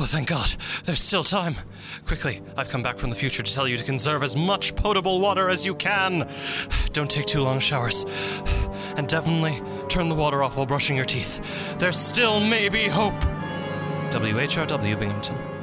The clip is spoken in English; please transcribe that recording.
Oh, thank God. There's still time. Quickly, I've come back from the future to tell you to conserve as much potable water as you can. Don't take too long showers. And definitely turn the water off while brushing your teeth. There still may be hope. WHRW Binghamton.